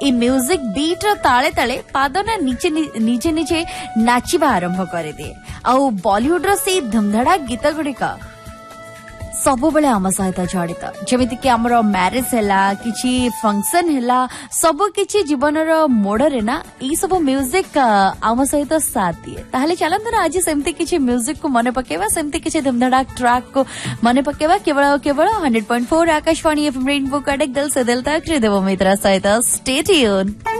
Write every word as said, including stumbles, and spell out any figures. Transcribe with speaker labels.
Speaker 1: इ music beat रो ताले ताले पाद ना नीचे निजे निजे नाचिबा आरंभ करे दे आउ बॉलीवुड रो से धमधड़ा गीत गुड़िका सबु बेले आम सहित जड़ित जमिति कि हमर मैरिज हैला किछि फंक्शन हैला सब किछि जीवन रो मोड़ रे ना ई सब म्यूजिक आम सहित साथ दिए ताहले चलंत ना आज सेमति किछि म्यूजिक को मने पकेबा सेमति किछि धमधड़ाक ट्रैक को मने पकेबा केवल केवल hundred point four Akashvani FM rainbow कड़क दिल से दिल तक देव मित्रा सहित स्टे ट्यून।